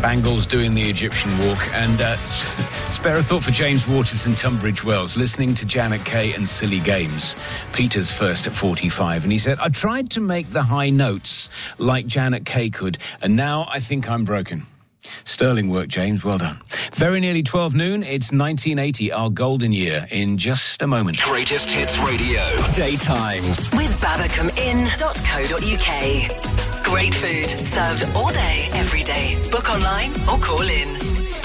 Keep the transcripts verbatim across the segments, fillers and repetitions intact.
Bangles doing the Egyptian walk. And uh, spare a thought for James Waters and Tunbridge Wells, listening to Janet Kay and Silly Games. Peter's first at forty-five, and he said, I tried to make the high notes like Janet Kay could, and now I think I'm broken. Sterling work, James. Well done. Very nearly twelve noon. It's nineteen eighty, our golden year, in just a moment. Greatest Hits Radio. Daytimes. With babacom inn dot co dot uk. Great food, served all day, every day. Book online or call in.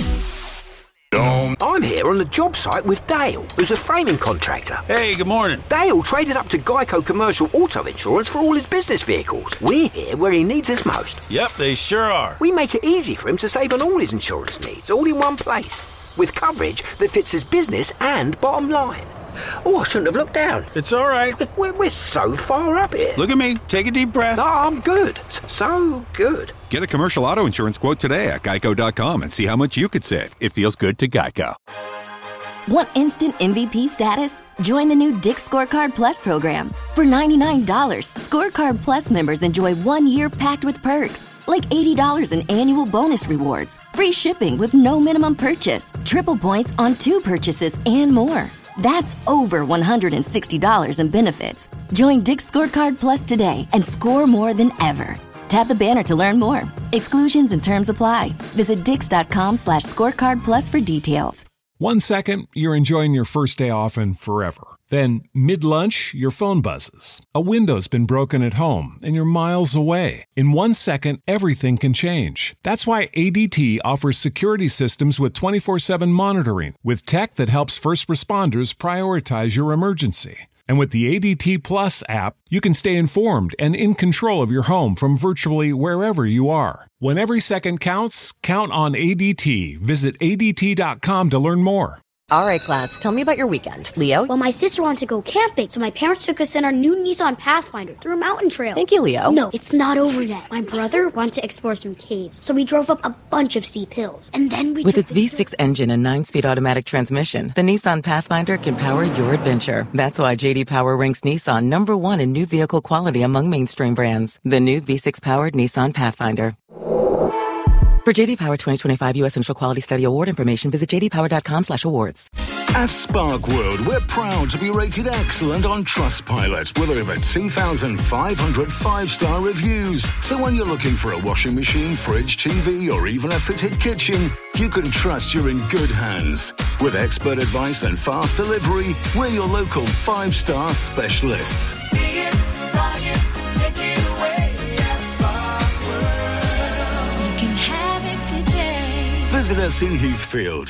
I'm here on the job site with Dale, who's a framing contractor. Hey, good morning. Dale traded up to Geico Commercial Auto Insurance for all his business vehicles. We're here where he needs us most. Yep, they sure are. We make it easy for him to save on all his insurance needs, all in one place, with coverage that fits his business and bottom line. Oh, I shouldn't have looked down. It's all right. We're, we're so far up here. Look at me. Take a deep breath. No, I'm good. So good. Get a commercial auto insurance quote today at geico dot com and see how much you could save. It feels good to Geico. Want instant M V P status? Join the new Dick's Scorecard Plus program. For ninety-nine dollars, Scorecard Plus members enjoy one year packed with perks, like eighty dollars in annual bonus rewards, free shipping with no minimum purchase, triple points on two purchases, and more. That's over one hundred sixty dollars in benefits. Join Dick's Scorecard Plus today and score more than ever. Tap the banner to learn more. Exclusions and terms apply. Visit dix.com slash scorecard plus for details. One second, you're enjoying your first day off and forever. Then, mid-lunch, your phone buzzes. A window's been broken at home, and you're miles away. In one second, everything can change. That's why A D T offers security systems with twenty-four seven monitoring, with tech that helps first responders prioritize your emergency. And with the A D T Plus app, you can stay informed and in control of your home from virtually wherever you are. When every second counts, count on A D T. Visit A D T dot com to learn more. All right, class, tell me about your weekend. Leo? Well, my sister wanted to go camping, so my parents took us in our new Nissan Pathfinder through a mountain trail. Thank you, Leo. No, it's not over yet. My brother wanted to explore some caves, so we drove up a bunch of steep hills. And then we With its V six engine and nine-speed automatic transmission, the Nissan Pathfinder can power your adventure. That's why J D Power ranks Nissan number one in new vehicle quality among mainstream brands. The new V six-powered Nissan Pathfinder. For J D Power twenty twenty-five U S Initial Quality Study Award information, visit j d power dot com slash awards. At Spark World, we're proud to be rated excellent on Trustpilot with over two thousand five hundred five-star reviews. So when you're looking for a washing machine, fridge, T V, or even a fitted kitchen, you can trust you're in good hands. With expert advice and fast delivery, we're your local five-star specialists. See it, buy it, take it away at Spark World. You can have it today. Visit us in Heathfield.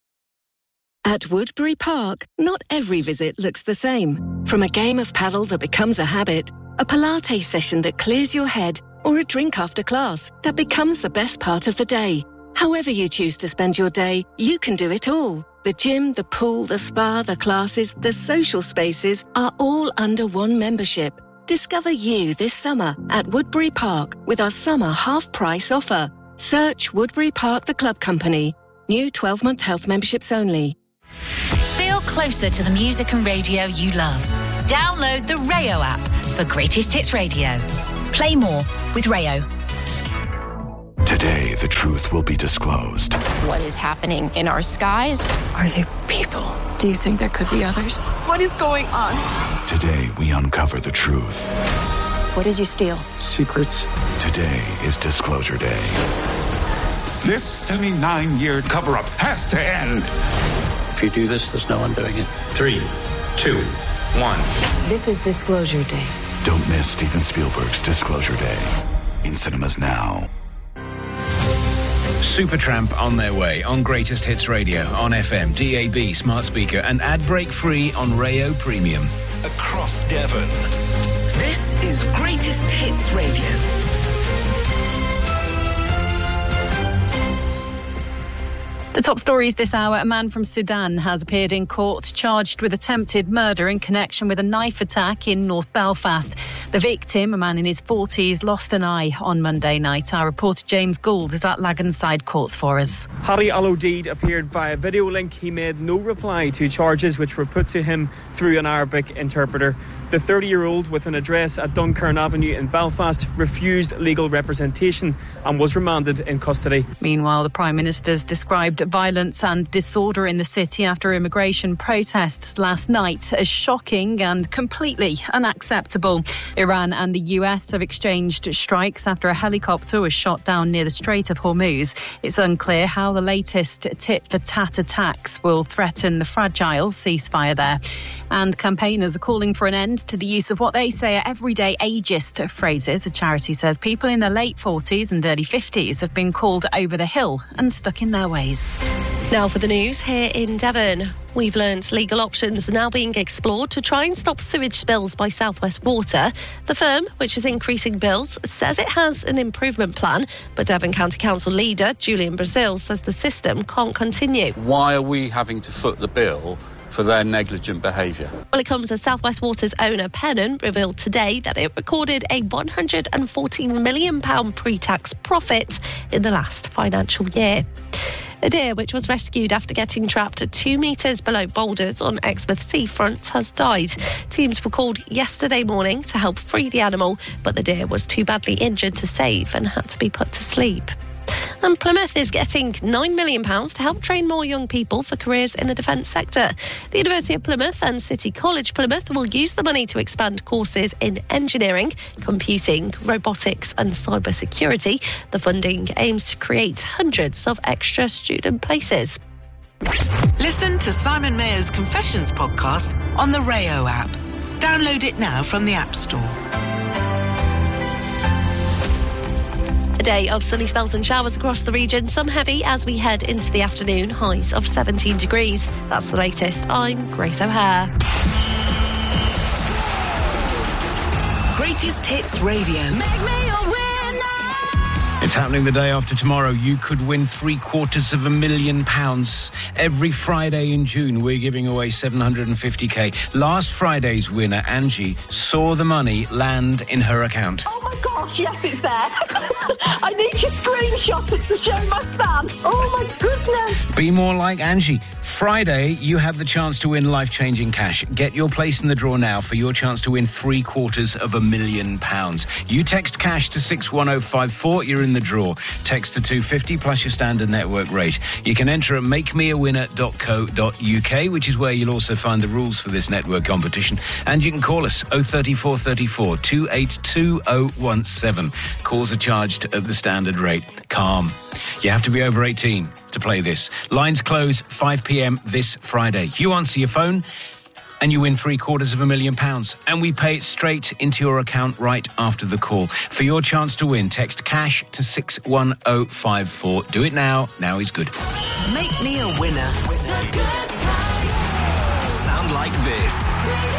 At Woodbury Park, not every visit looks the same. From a game of paddle that becomes a habit, a Pilates session that clears your head, or a drink after class that becomes the best part of the day. However you choose to spend your day, you can do it all. The gym, the pool, the spa, the classes, the social spaces are all under one membership. Discover you this summer at Woodbury Park with our summer half-price offer. Search Woodbury Park The Club Company. New twelve-month health memberships only. Feel closer to the music and radio you love. Download the Rayo app for Greatest Hits Radio. Play more with Rayo. Today, the truth will be disclosed. What is happening in our skies? Are they people? Do you think there could be others? What is going on? Today, we uncover the truth. What did you steal? Secrets. Today is Disclosure Day. This seventy-nine-year cover-up has to end. If you do this, there's no undoing it. Three, two, one. This is Disclosure Day. Don't miss Steven Spielberg's Disclosure Day. In cinemas now. Supertramp on their way on Greatest Hits Radio, on F M, D A B, smart speaker, and ad break free on Rayo Premium. Across Devon. This is Greatest Hits Radio. The top stories this hour. A man from Sudan has appeared in court charged with attempted murder in connection with a knife attack in North Belfast. The victim, a man in his forties, lost an eye on Monday night. Our reporter James Gould is at Laganside Courts for us. Harry Al-Odeid appeared via video link. He made no reply to charges which were put to him through an Arabic interpreter. The thirty-year-old with an address at Dunkern Avenue in Belfast refused legal representation and was remanded in custody. Meanwhile, the Prime Minister's described violence and disorder in the city after immigration protests last night as shocking and completely unacceptable. Iran and the U S have exchanged strikes after a helicopter was shot down near the Strait of Hormuz. It's unclear how the latest tit-for-tat attacks will threaten the fragile ceasefire there. And campaigners are calling for an end to the use of what they say are everyday ageist phrases. A charity says people in their late forties and early fifties have been called over the hill and stuck in their ways. Now for the news here in Devon. We've learnt legal options are now being explored to try and stop sewage spills by South West Water. The firm, which is increasing bills, says it has an improvement plan, but Devon County Council leader Julian Brazil says the system can't continue. Why are we having to foot the bill for their negligent behaviour? Well, it comes as South West Water's owner, Pennon, revealed today that it recorded a one hundred fourteen million pounds pre-tax profit in the last financial year. A deer which was rescued after getting trapped at two metres below boulders on Exmouth seafront has died. Teams were called yesterday morning to help free the animal, but the deer was too badly injured to save and had to be put to sleep. And Plymouth is getting nine million pounds to help train more young people for careers in the defence sector. The University of Plymouth and City College Plymouth will use the money to expand courses in engineering, computing, robotics and cyber security. The funding aims to create hundreds of extra student places. Listen to Simon Mayer's Confessions podcast on the Rayo app. Download it now from the App Store. A day of sunny spells and showers across the region, some heavy as we head into the afternoon, highs of seventeen degrees. That's the latest. I'm Grace O'Hare. Greatest Hits Radio. Make me a winner. It's happening the day after tomorrow. You could win three quarters of a million pounds. Every Friday in June, we're giving away seven hundred fifty k. Last Friday's winner, Angie, saw the money land in her account. Oh my gosh, yes, it's there. I need to screenshot it to show my son. Oh my goodness. Be more like Angie. Friday, you have the chance to win life-changing cash. Get your place in the draw now for your chance to win three quarters of a million pounds. You text cash to six one oh five four, you're in the draw. Text to two fifty plus your standard network rate. You can enter at make me a winner dot co dot uk, which is where you'll also find the rules for this network competition. And you can call us oh three four three four, two eight two oh one seven. Calls are charged at the standard rate. Calm. You have to be over eighteen to play this. Lines close five p.m. this Friday. You answer your phone and you win three quarters of a million pounds. And we pay it straight into your account right after the call. For your chance to win, text cash to six one oh five four. Do it now. Now is good. Make me a winner. Sound like this.